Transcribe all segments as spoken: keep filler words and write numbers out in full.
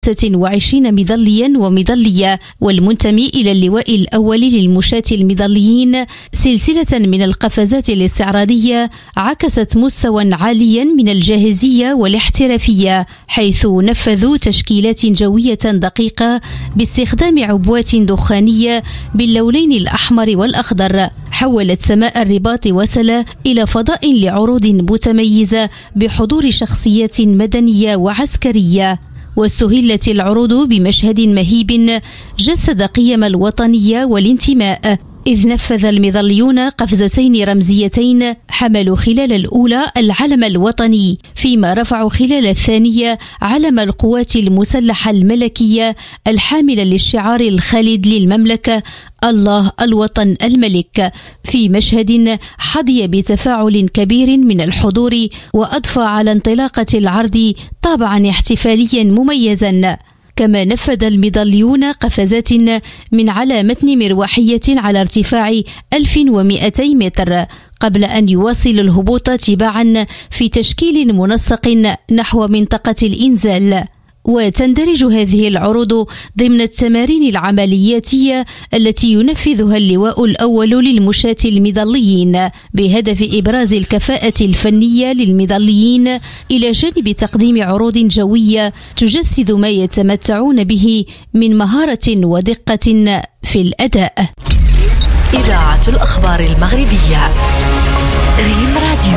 ستة وعشرين مظليا ومظلية، والمنتمي إلى اللواء الأول للمشاة المظليين سلسلة من القفزات الاستعراضية عكست مستوى عاليا من الجاهزية والاحترافية، حيث نفذوا تشكيلات جوية دقيقة باستخدام عبوات دخانية باللونين الأحمر والأخضر، حولت سماء الرباط وسلا إلى فضاء لعروض متميزة بحضور شخصيات مدنية وعسكرية. واستهلت العروض بمشهد مهيب جسد قيم الوطنية والانتماء، إذ نفذ المظليون قفزتين رمزيتين حملوا خلال الأولى العلم الوطني، فيما رفعوا خلال الثانية علم القوات المسلحة الملكية الحاملة للشعار الخالد للمملكة الله الوطن الملك، في مشهد حظي بتفاعل كبير من الحضور وأضفى على انطلاقة العرض طابعا احتفاليا مميزا. كما نفذ المظليون قفزات من على متن مروحية على ارتفاع ألف ومئتي متر، قبل أن يواصل الهبوط تباعا في تشكيل منسق نحو منطقة الإنزال. وتندرج هذه العروض ضمن التمارين العملياتية التي ينفذها اللواء الأول للمشاة المظليين بهدف إبراز الكفاءة الفنية للمظليين، إلى جانب تقديم عروض جوية تجسد ما يتمتعون به من مهارة ودقة في الأداء. إذاعة الأخبار المغربية، ريم راديو.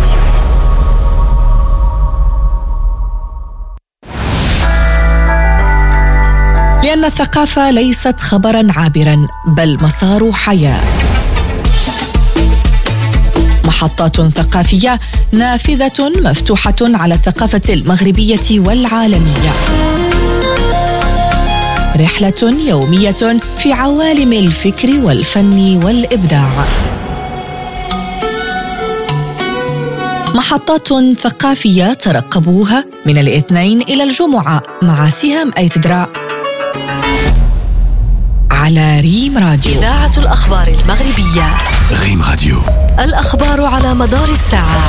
لأن الثقافة ليست خبرا عابرا بل مسار حياة. محطات ثقافية نافذة مفتوحة على الثقافة المغربية والعالمية. رحلة يومية في عوالم الفكر والفن والإبداع. محطات ثقافية ترقبوها من الاثنين إلى الجمعة مع سهام أيتدرا على ريم راديو. إذاعة الأخبار المغربية، ريم راديو، الأخبار على مدار الساعة.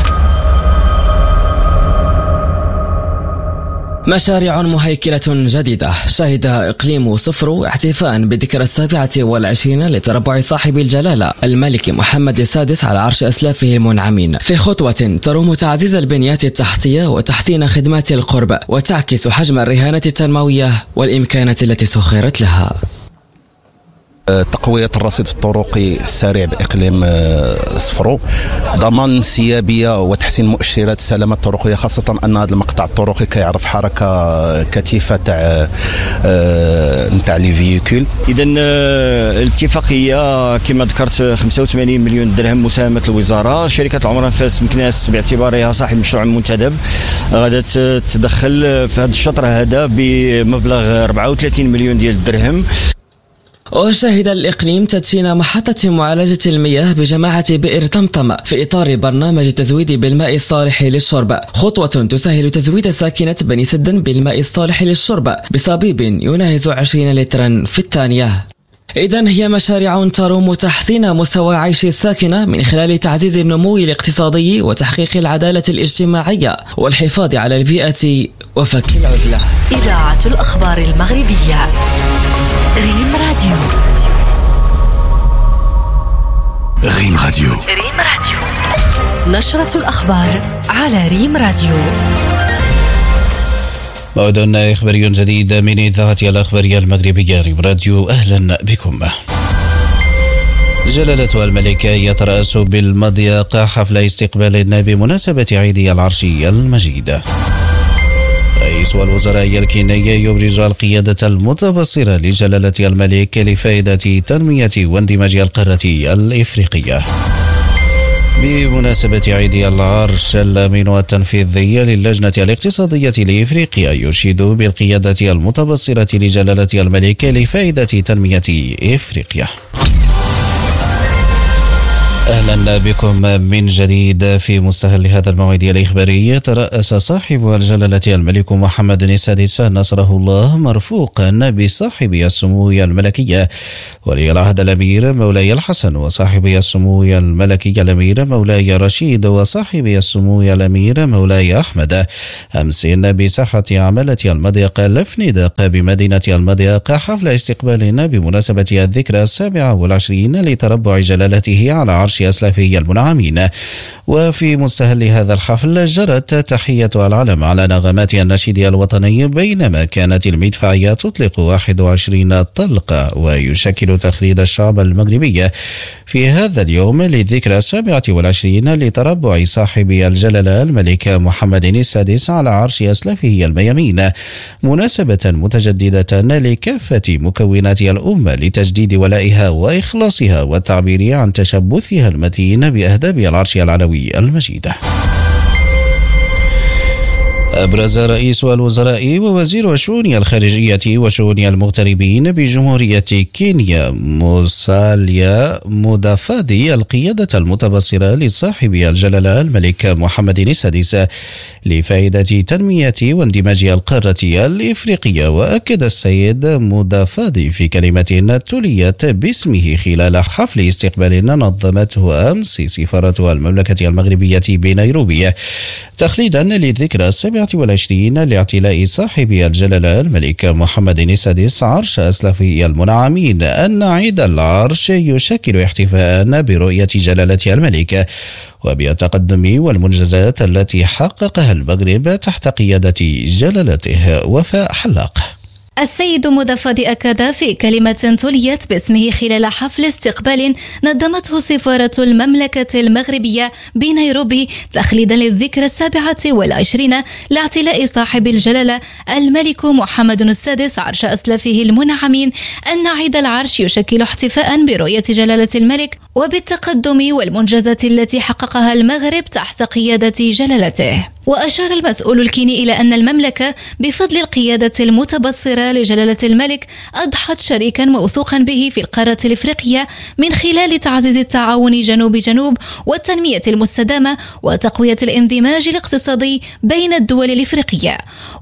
مشاريع مهيكلة جديدة. شهد إقليم صفر احتفاء بذكرى السابعة والعشرين لتربع صاحب الجلالة الملك محمد السادس على عرش أسلافه المنعمين، في خطوة تروم تعزيز البنيات التحتية وتحسين خدمات القرب، وتعكس حجم الرهانة التنموية والإمكانات التي سخرت لها. تقوية الرصيد الطرقي السريع بإقليم صفرو، ضمان انسيابية وتحسين مؤشرات السلامة الطرقية، خاصة أن هذا المقطع الطرقي كيعرف حركة كثيفة تاع نتاع لي فييكول. إذا الاتفاقية كما ذكرت خمسة وثمانين مليون درهم مساهمة الوزارة. شركة العمر أنفاس مكناس باعتبارها صاحب مشروع منتدب غادا تدخل في هذا الشطر هذا بمبلغ أربعة وثلاثين مليون ديال الدرهم. وشهد الإقليم تدشين محطة معالجة المياه بجماعة بئر طمطم في إطار برنامج التزويد بالماء الصالح للشرب، خطوة تسهل تزويد ساكنة بني سدن بالماء الصالح للشرب بصبيب يناهز عشرين لترا في الثانية. إذن هي مشاريع تروم تحسين مستوى عيش الساكنة من خلال تعزيز النمو الاقتصادي وتحقيق العدالة الاجتماعية والحفاظ على البيئة وفك العزلة. إذاعة الأخبار المغربية، ريم راديو. ريم راديو، ريم راديو، نشرة الأخبار على ريم راديو. موعد إخباري جديد من إذاعة الأخبار المغربية ريم راديو، أهلا بكم. جلالة الملكة يترأس بالمضيق حفل استقبال بمناسبة عيد العرش المجيد. رئيس الوزراء الكيني يبرز القيادة المتبصرة لجلالة الملك لفائدة تنمية واندماج القارة الإفريقية. بمناسبة عيد العرش، الأمين التنفيذي للجنة الاقتصادية لإفريقيا يشيد بالقيادة المتبصرة لجلالة الملك لفائدة تنمية إفريقيا. أهلا بكم من جديد. في مستهل هذا الموعد الإخباري، ترأس صاحب الجلالة الملك محمد السادس نصره الله مرفوقا بصاحب السمو الملكية ولي العهد الأمير مولاي الحسن، وصاحب السمو الملكي الأمير مولاي رشيد، وصاحب السمو الأمير مولاي أحمد أمس بساحة عملة المضيق الفندق بمدينة المضيق حفل استقبال بمناسبة الذكرى السابعة والعشرين لتربع جلالته على عرش أسلافه المنعمين. وفي مستهل هذا الحفل جرت تحية العلم على نغمات النشيد الوطني، بينما كانت المدفعية تطلق واحد وعشرين طلقة، ويشكل تخليد الشعب المغربي في هذا اليوم للذكرى السابعة والعشرين لتربع صاحب الجلالة الملك محمد السادس على عرش أسلافه الميامين، مناسبة متجددة لكافة مكونات الأمة لتجديد ولائها وإخلاصها والتعبير عن تشبثها المتين بأهداب العرش العلوي المجيد. أبرز رئيس الوزراء ووزير الشؤون الخارجية وشؤون المغتربين بجمهورية كينيا موساليا مودافادي القيادة المتبصرة لصاحب الجلالة الملك محمد السادس لفائدة تنمية واندماج القارة الإفريقية. وأكد السيد مودافادي في كلمة تليت باسمه خلال حفل استقبال نظمته أمس سفارة المملكة المغربية بنيروبي تخليدا للذكرى السابعة والعشرين لاعتلاء صاحب الجلالة الملك محمد السادس عرش أسلافه المنعمين، أن عيد العرش يشكل احتفاء برؤية جلالة الملك وبالتقدم والمنجزات التي حققها المغرب تحت قيادة جلالته. وفاء حلاق. السيد مودافادي أكد في كلمة تليت باسمه خلال حفل استقبال نظمته سفارة المملكة المغربية بنيروبي تخليدا للذكرى السابعة والعشرين لاعتلاء صاحب الجلالة الملك محمد السادس عرش أسلافه المنعمين، أن عيد العرش يشكل احتفاء برؤية جلالة الملك وبالتقدم والمنجزات التي حققها المغرب تحت قيادة جلالته. وأشار المسؤول الكيني إلى أن المملكة بفضل القيادة المتبصرة لجلالة الملك أضحت شريكا موثوقا به في القارة الإفريقية من خلال تعزيز التعاون جنوب جنوب والتنمية المستدامة وتقوية الانضماج الاقتصادي بين الدول الإفريقية.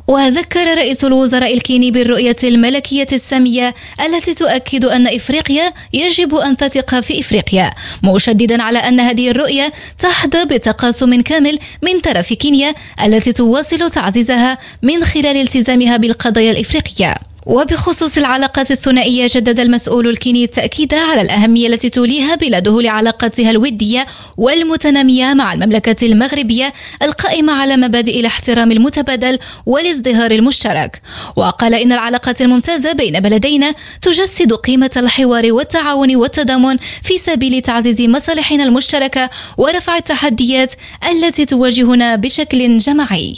وذكر رئيس الوزراء الكيني بالرؤية الملكية السامية التي تؤكد أن إفريقيا يجب أن تثق في إفريقيا، مشددا على أن هذه الرؤية تحظى بتقاسم كامل من طرف كينيا التي تواصل تعزيزها من خلال التزامها بالقضايا الإفريقية. وبخصوص العلاقات الثنائية، جدد المسؤول الكيني التأكيد على الأهمية التي توليها بلاده لعلاقاتها الودية والمتنامية مع المملكة المغربية القائمة على مبادئ الاحترام المتبادل والازدهار المشترك. وقال إن العلاقات الممتازة بين بلدينا تجسد قيمة الحوار والتعاون والتضامن في سبيل تعزيز مصالحنا المشتركة ورفع التحديات التي تواجهنا بشكل جماعي.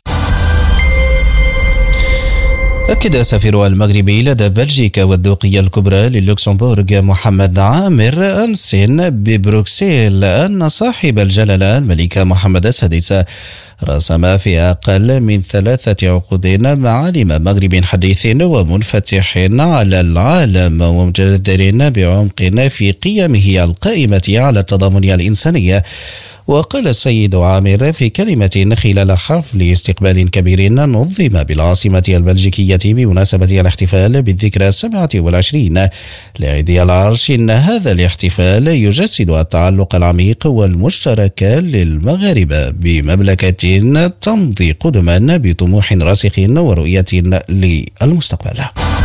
أكد سفير المغربي لدى بلجيكا والدوقية الكبرى للوكسمبورغ محمد عامر أمس ببروكسل أن صاحب الجلالة الملك محمد السادس رسم في أقل من ثلاثة عقود معالم مغرب حديث ومنفتح على العالم ومتجذر بعمق في قيمه القائمة على التضامن الإنساني. وقال السيد عامر في كلمة خلال حفل استقبال كبير نظم بالعاصمة البلجيكية بمناسبة الاحتفال بالذكرى السابعة والعشرين لعيد العرش إن هذا الاحتفال يجسد التعلق العميق والمشترك للمغاربة بمملكة تمضي قدما بطموح راسخ ورؤية للمستقبل.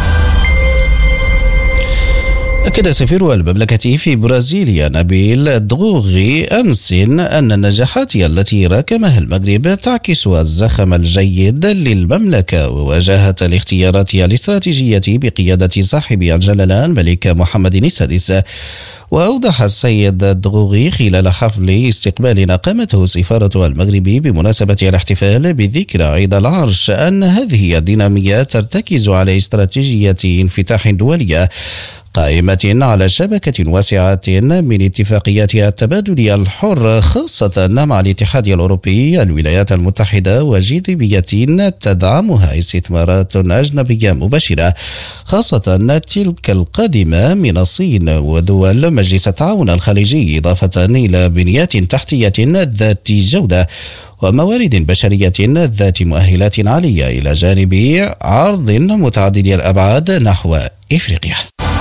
أكد سفير المملكة في برازيليا نبيل دغوغي أمس أن النجاحات التي راكمها المغرب تعكس الزخم الجيد للمملكة وواجهة الاختيارات الاستراتيجية بقيادة صاحب الجلالة الملك محمد السادس. وأوضح السيد دغوغي خلال حفل استقبال أقامته سفارة المغرب بمناسبة الاحتفال بذكرى عيد العرش أن هذه الدينامية ترتكز على استراتيجية انفتاح دولية قائمة على شبكة واسعة من اتفاقيات التبادل الحر، خاصة مع الاتحاد الأوروبي، الولايات المتحدة، وجاذبية تدعمها استثمارات أجنبية مباشرة، خاصة تلك القادمة من الصين ودول مجلس التعاون الخليجي، إضافة إلى بنيات تحتية ذات جودة وموارد بشرية ذات مؤهلات عالية، إلى جانب عرض متعدد الأبعاد نحو إفريقيا.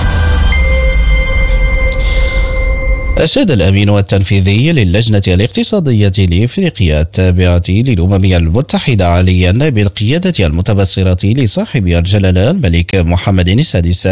أشاد الأمين التنفيذي للجنة الاقتصادية لإفريقيا التابعة للأمم المتحدة عاليا بالقيادة المتبصرة لصاحب الجلالة الملك محمد السادس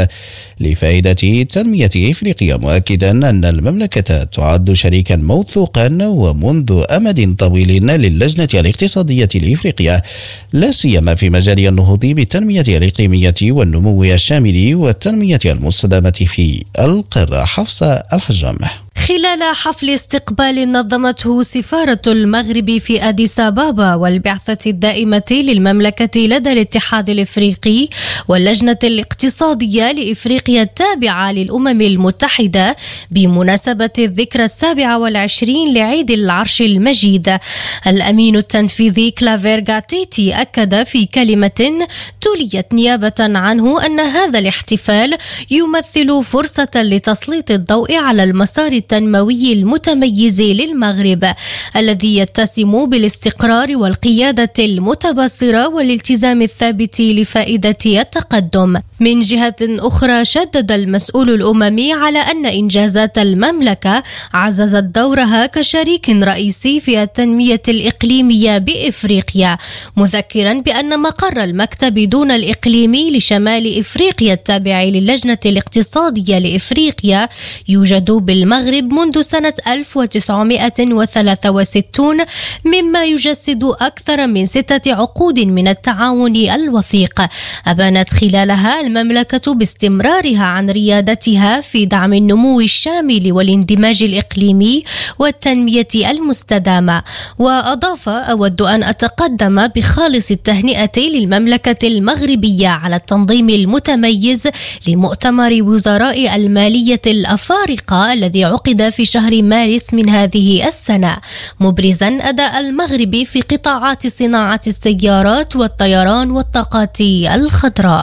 لفائدة تنمية إفريقيا، مؤكدا أن المملكة تعد شريكا موثوقا ومنذ أمد طويل للجنة الاقتصادية لإفريقيا، لا سيما في مجال النهوض بالتنمية الإقليمية والنمو الشامل والتنمية المستدامة في القارة. حفصة الحجام. خلال حفل استقبال نظمته سفارة المغرب في أديس أبابا والبعثة الدائمة للمملكة لدى الاتحاد الإفريقي واللجنة الاقتصادية لإفريقيا التابعة للأمم المتحدة بمناسبة الذكرى السابعة والعشرين لعيد العرش المجيد، الأمين التنفيذي كلافير غاتيتي أكد في كلمة تليت نيابة عنه أن هذا الاحتفال يمثل فرصة لتسليط الضوء على المسار التنموي المتميز للمغرب الذي يتسم بالاستقرار والقيادة المتبصرة والالتزام الثابت لفائدة التقدم. من جهة أخرى، شدد المسؤول الأممي على أن إنجازات المملكة عززت دورها كشريك رئيسي في التنمية الإقليمية بإفريقيا، مذكرا بأن مقر المكتب دون الإقليمي لشمال إفريقيا التابع للجنة الاقتصادية لإفريقيا يوجد بالمغرب منذ سنة ألف وتسعمائة وثلاثة وستين، مما يجسد أكثر من ستة عقود من التعاون الوثيق. أبانت خلالها المملكة باستمرارها عن ريادتها في دعم النمو الشامل والاندماج الإقليمي والتنمية المستدامة. وأضاف: أود أن أتقدم بخالص التهنئة للمملكة المغربية على التنظيم المتميز لمؤتمر وزراء المالية الأفارقة الذي عقد في شهر مارس من هذه السنة، مبرزا أداء المغرب في قطاعات صناعة السيارات والطيران والطاقات الخضراء.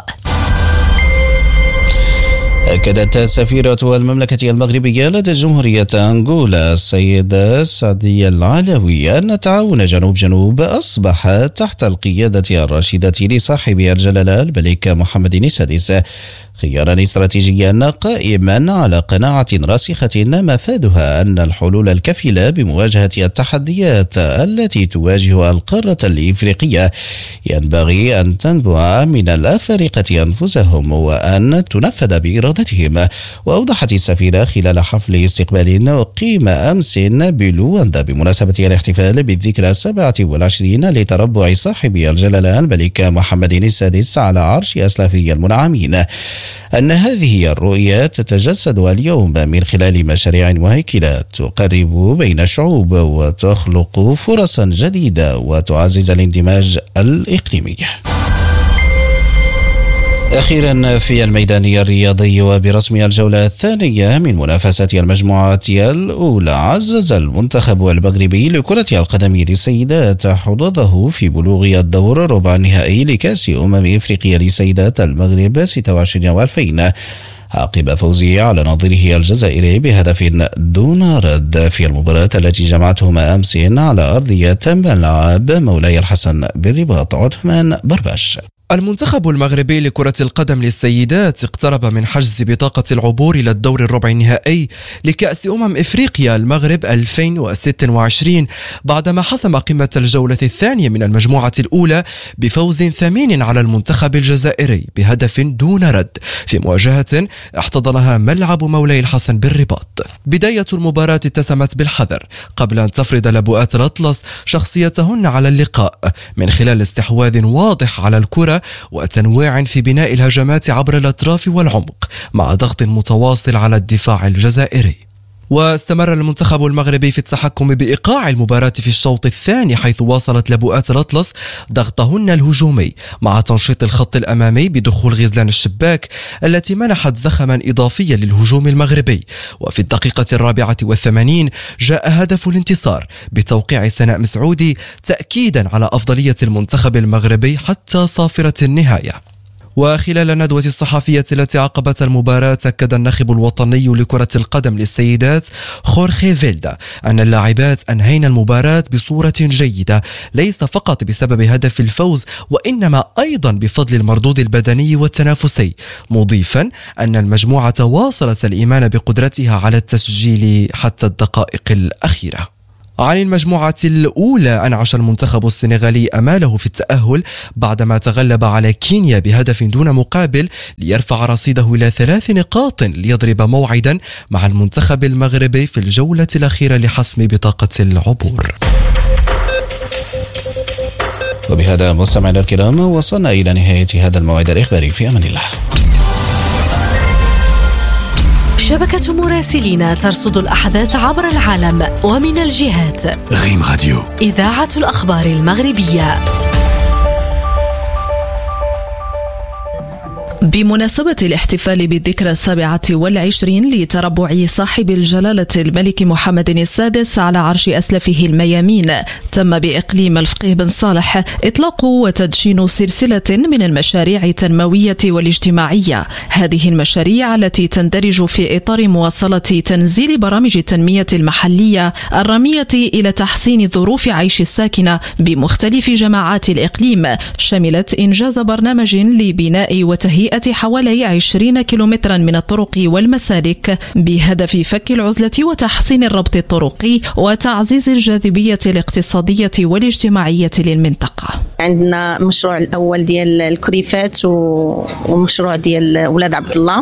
أكدت سفيرة المملكة المغربية لدى جمهورية أنغولا السيدة سعدية العلوي أن تعاون جنوب جنوب أصبح تحت القيادة الراشدة لصاحب الجلالة الملك محمد السادس خيارا استراتيجيا قائما على قناعة راسخة مفادها أن الحلول الكفيلة بمواجهة التحديات التي تواجه القارة الإفريقية ينبغي أن تنبع من الأفارقة أنفسهم وأن تنفذ بإرادتهم. وأوضحت السفيرة خلال حفل استقبال أقيم أمس بلواندا بمناسبة الاحتفال بالذكرى السابعة والعشرين لتربع صاحب الجلالة الملك محمد السادس على عرش أسلافه المنعمين أن هذه الرؤية تتجسد اليوم من خلال مشاريع مهيكلة تقرب بين الشعوب وتخلق فرصا جديدة وتعزز الاندماج الإقليمي. أخيرا في الميدان الرياضي وبرسم الجولة الثانية من منافسة المجموعة الأولى، عزز المنتخب المغربي لكرة القدم للسيدات حظوظه في بلوغ الدور ربع النهائي لكأس أمم إفريقيا لسيدات المغرب ستة وعشرين وألفين عقب فوزه على نظيره الجزائري بهدف دون رد في المباراة التي جمعتهما أمس على أرضية ملعب مولاي الحسن بالرباط. عثمان برباش. المنتخب المغربي لكرة القدم للسيدات اقترب من حجز بطاقة العبور إلى الدور الربع النهائي لكأس أمم إفريقيا المغرب ألفين وستة وعشرين بعدما حسم قمة الجولة الثانية من المجموعة الأولى بفوز ثمين على المنتخب الجزائري بهدف دون رد في مواجهة احتضنها ملعب مولاي الحسن بالرباط. بداية المباراة اتسمت بالحذر قبل أن تفرض لبؤات الأطلس شخصيتهن على اللقاء من خلال استحواذ واضح على الكرة وتنويع في بناء الهجمات عبر الأطراف والعمق مع ضغط متواصل على الدفاع الجزائري. واستمر المنتخب المغربي في التحكم بإيقاع المباراة في الشوط الثاني، حيث واصلت لبؤات الأطلس ضغطهن الهجومي مع تنشيط الخط الأمامي بدخول غزلان الشباك التي منحت زخما إضافيا للهجوم المغربي. وفي الدقيقة الرابعة والثمانين جاء هدف الانتصار بتوقيع سناء مسعودي تأكيدا على أفضلية المنتخب المغربي حتى صافرة النهاية. وخلال الندوة الصحفية التي عقبت المباراة أكد الناخب الوطني لكرة القدم للسيدات خورخي فيلدا أن اللاعبات أنهين المباراة بصورة جيدة، ليس فقط بسبب هدف الفوز وإنما أيضا بفضل المردود البدني والتنافسي، مضيفا أن المجموعة واصلت الإيمان بقدرتها على التسجيل حتى الدقائق الأخيرة. عن المجموعة الأولى، أنعش المنتخب السنغالي أماله في التأهل بعدما تغلب على كينيا بهدف دون مقابل ليرفع رصيده إلى ثلاث نقاط ليضرب موعدا مع المنتخب المغربي في الجولة الأخيرة لحسم بطاقة العبور. وبهذا مستمعينا الكرام وصلنا إلى نهاية هذا الموعد الإخباري، في أمان الله. شبكة مراسلين ترصد الأحداث عبر العالم ومن الجهات. ريم راديو، إذاعة الأخبار المغربية. بمناسبة الاحتفال بالذكرى السابعة والعشرين لتربع صاحب الجلالة الملك محمد السادس على عرش أسلفه الميامين، تم بإقليم الفقيه بن صالح إطلاق وتدشين سلسلة من المشاريع التنموية والاجتماعية. هذه المشاريع التي تندرج في إطار مواصلة تنزيل برامج التنمية المحلية الرامية إلى تحسين ظروف عيش الساكنة بمختلف جماعات الإقليم، شملت إنجاز برنامج لبناء وتهيئة حوالي عشرين كيلومترا من الطرق والمسالك بهدف فك العزلة وتحسين الربط الطرقي وتعزيز الجاذبية الاقتصادية والاجتماعية للمنطقة. عندنا مشروع الأول ديال الكريفات ومشروع ديال ولاد عبد الله.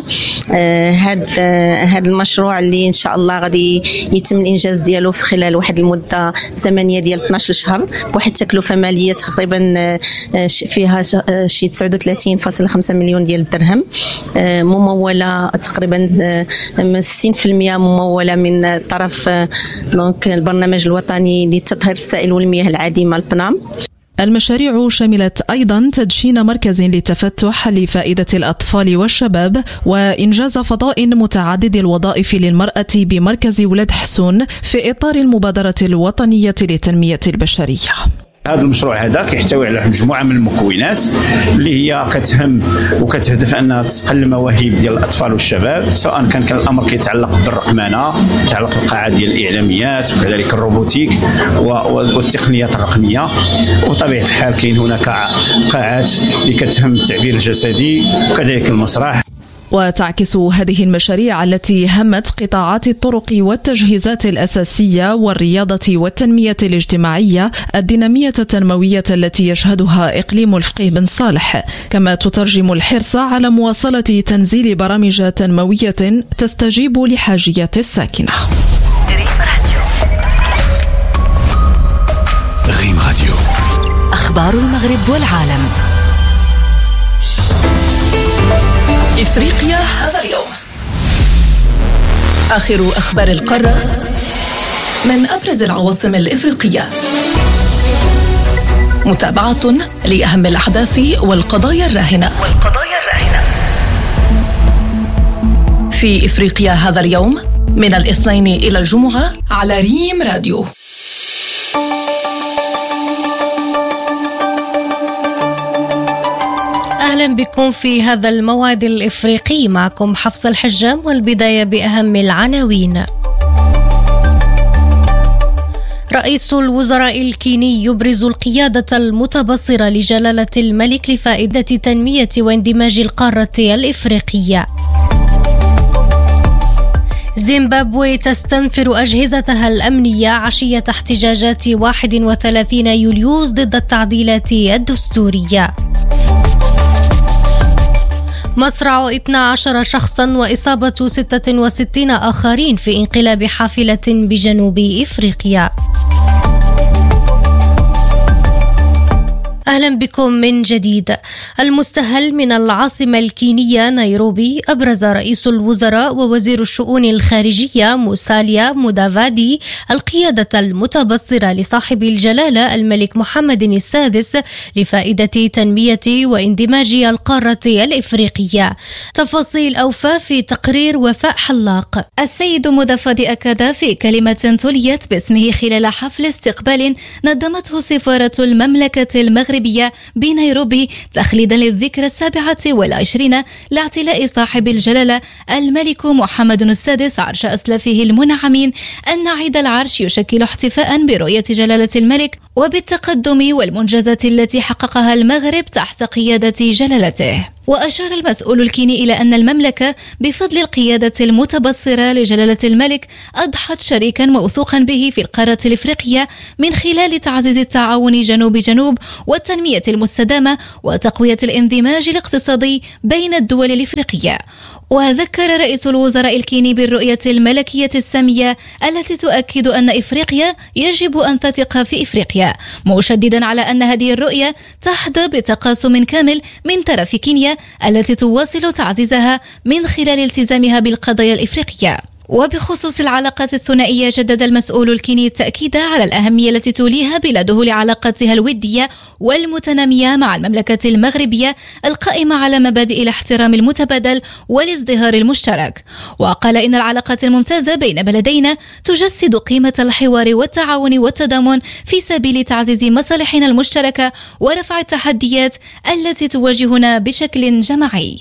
هذا آه هذا المشروع اللي إن شاء الله غادي يتم الإنجاز ديالو في خلال واحد المدة زمنية ديال اثنا عشر شهر، واحد تكلفة مالية تقريبا آه فيها شي تسعة وثلاثين فاصلة خمسة مليون ديال الدرهم، آه ممولة تقريبا آه ستين بالمئة ممولة من طرف آه دونك البرنامج الوطني لتطهير السائل والمياه العادمة البنام. المشاريع شملت أيضا تدشين مركز للتفتح لفائدة الأطفال والشباب وإنجاز فضاء متعدد الوظائف للمرأة بمركز ولاد حسون في إطار المبادرة الوطنية للتنمية البشرية. هذا المشروع هذا كيحتوي على مجموعه من المكونات اللي هي كتهم وكتهدف انها تقل المواهب ديال الاطفال والشباب، سواء كان كان الامر كيتعلق بالرقمنه، يتعلق بالقاعات ديال الاعلاميات وكذلك الروبوتيك والتقنيات الرقميه. وطبيعه الحال كاين هناك قاعات اللي كتهم التعبير الجسدي وكذلك المسرح. وتعكس هذه المشاريع التي همت قطاعات الطرق والتجهيزات الأساسية والرياضة والتنمية الاجتماعية الدينامية التنموية التي يشهدها إقليم الفقيه بن صالح، كما تترجم الحرص على مواصلة تنزيل برامج تنموية تستجيب لحاجيات الساكنة. ريم راديو، أخبار المغرب والعالم. إفريقيا هذا اليوم. آخر أخبار القارة من أبرز العواصم الإفريقية. متابعة لأهم الأحداث والقضايا الراهنة. والقضايا الراهنة. في إفريقيا هذا اليوم من الاثنين إلى الجمعة على ريم راديو. أهلا بكم في هذا الموعد الإفريقي، معكم حفصة الحجام، والبداية بأهم العناوين. رئيس الوزراء الكيني يبرز القيادة المتبصرة لجلالة الملك لفائدة تنمية واندماج القارة الإفريقية. زيمبابوي تستنفر أجهزتها الأمنية عشية احتجاجات واحد وثلاثين يوليوز ضد التعديلات الدستورية. مصرع اثنا عشر شخصا وإصابة ستة وستين آخرين في انقلاب حافلة بجنوب إفريقيا. أهلا بكم من جديد. المستهل من العاصمة الكينية نيروبي، أبرز رئيس الوزراء ووزير الشؤون الخارجية موساليا مودافادي القيادة المتبصرة لصاحب الجلالة الملك محمد السادس لفائدة تنمية واندماج القارة الإفريقية. تفاصيل أوفى في تقرير وفاء حلاق. السيد مودافادي أكد في كلمة تليت باسمه خلال حفل استقبال نظمته سفارة المملكة المغربية المغربية بنيروبي تخليدا للذكرى السابعة والعشرين لاعتلاء صاحب الجلالة الملك محمد السادس عرش أسلافه المنعمين، أن عيد العرش يشكل احتفاء برؤية جلالة الملك وبالتقدم والمنجزات التي حققها المغرب تحت قيادة جلالته. وأشار المسؤول الكيني إلى أن المملكة بفضل القيادة المتبصرة لجلالة الملك أضحت شريكا موثوقا به في القارة الإفريقية من خلال تعزيز التعاون جنوب جنوب والتنمية المستدامة وتقوية الانضماج الاقتصادي بين الدول الإفريقية. وذكر رئيس الوزراء الكيني بالرؤية الملكية السامية التي تؤكد أن إفريقيا يجب أن تثق في إفريقيا، مشددا على أن هذه الرؤية تحظى بتقاسم كامل من طرف كينيا التي تواصل تعزيزها من خلال التزامها بالقضايا الإفريقية. وبخصوص العلاقات الثنائية، جدد المسؤول الكيني التأكيد على الأهمية التي توليها بلاده لعلاقاتها الودية والمتنامية مع المملكة المغربية القائمة على مبادئ الاحترام المتبادل والازدهار المشترك. وقال إن العلاقات الممتازة بين بلدينا تجسد قيمة الحوار والتعاون والتضامن في سبيل تعزيز مصالحنا المشتركة ورفع التحديات التي تواجهنا بشكل جماعي.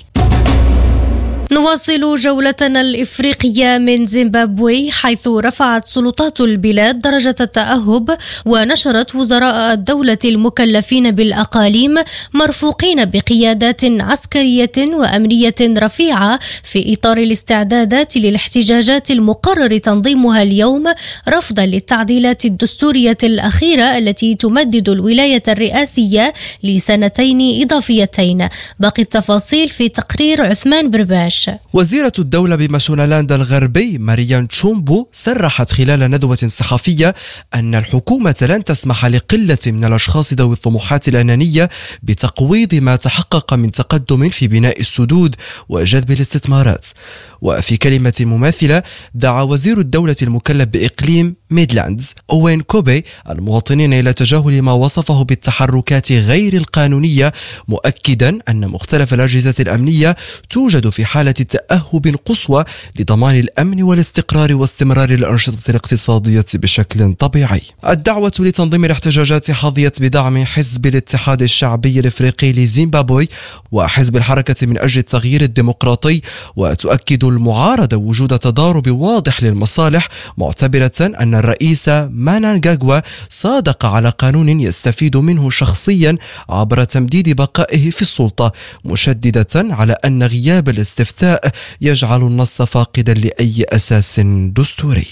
نواصل جولتنا الإفريقية من زيمبابوي، حيث رفعت سلطات البلاد درجة التأهب ونشرت وزراء الدولة المكلفين بالأقاليم مرفوقين بقيادات عسكرية وأمنية رفيعة في إطار الاستعدادات للاحتجاجات المقرر تنظيمها اليوم رفضا للتعديلات الدستورية الأخيرة التي تمدد الولاية الرئاسية لسنتين إضافيتين. باقي التفاصيل في تقرير عثمان برباش. وزيرة الدولة بماشونالاند الغربي ماريان تشومبو صرحت خلال ندوة صحفية أن الحكومة لن تسمح لقلة من الأشخاص ذوي الطموحات الأنانية بتقويض ما تحقق من تقدم في بناء السدود وجذب الاستثمارات. وفي كلمة مماثلة دعا وزير الدولة المكلف بإقليم ميدلاندز أوين كوبي المواطنين إلى تجاهل ما وصفه بالتحركات غير القانونية، مؤكدا أن مختلف الأجهزة الأمنية توجد في حالة تأهب قصوى لضمان الأمن والاستقرار واستمرار الأنشطة الاقتصادية بشكل طبيعي. الدعوة لتنظيم الاحتجاجات حظيت بدعم حزب الاتحاد الشعبي الإفريقي لزيمبابوي وحزب الحركة من أجل التغيير الديمقراطي، وتؤكد المعارضة وجود تضارب واضح للمصالح، معتبرة أن الرئيس مانانغاغوا صادق على قانون يستفيد منه شخصيا عبر تمديد بقائه في السلطة، مشددة على أن غياب الاستفتاء يجعل النص فاقدا لأي أساس دستوري.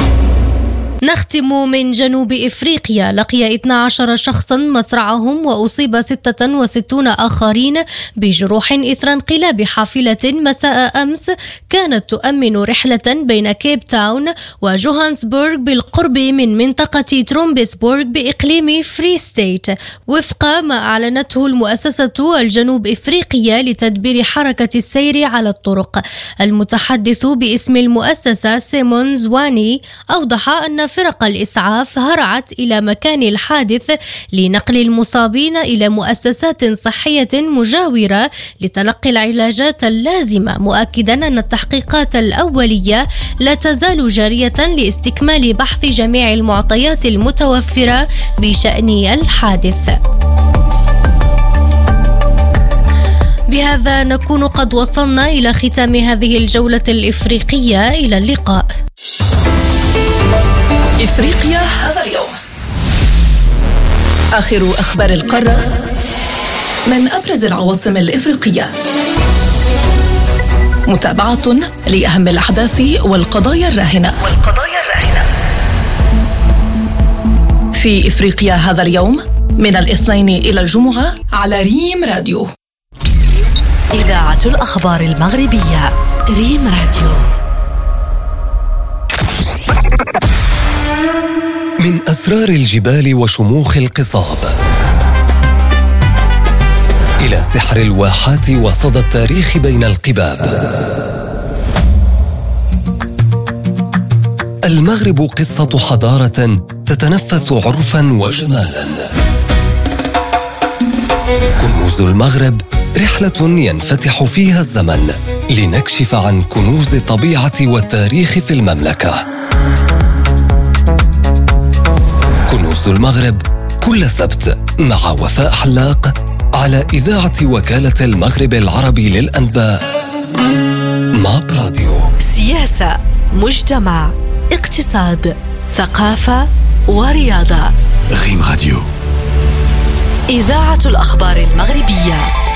نختم من جنوب إفريقيا. لقي اثنا عشر شخصا مصرعهم وأصيب ستة وستين آخرين بجروح إثر انقلاب حافلة مساء أمس كانت تؤمن رحلة بين كيب تاون وجوهانسبورغ بالقرب من منطقة ترومبسبورغ بإقليم فري ستيت، وفق ما أعلنته المؤسسة الجنوب إفريقية لتدبير حركة السير على الطرق. المتحدث باسم المؤسسة سيمون زواني أوضح أن فرق الإسعاف هرعت إلى مكان الحادث لنقل المصابين إلى مؤسسات صحية مجاورة لتلقي العلاجات اللازمة، مؤكدا أن التحقيقات الأولية لا تزال جارية لاستكمال بحث جميع المعطيات المتوفرة بشأن الحادث. بهذا نكون قد وصلنا إلى ختام هذه الجولة الإفريقية. إلى اللقاء. إفريقيا هذا اليوم، آخر أخبار القارة من أبرز العواصم الإفريقية، متابعة لأهم الأحداث والقضايا الراهنة في إفريقيا هذا اليوم من الاثنين إلى الجمعة على ريم راديو، إذاعة الأخبار المغربية. ريم راديو. من أسرار الجبال وشموخ القصاب إلى سحر الواحات وصدى التاريخ بين القباب، المغرب قصة حضارة تتنفس عرفا وجمالا. كنوز المغرب، رحلة ينفتح فيها الزمن لنكشف عن كنوز الطبيعة والتاريخ في المملكة. كنوز المغرب كل سبت مع وفاء حلاق على إذاعة وكالة المغرب العربي للأنباء. ماب راديو. سياسة، مجتمع، اقتصاد، ثقافة ورياضة. غيم راديو. إذاعة الأخبار المغربية.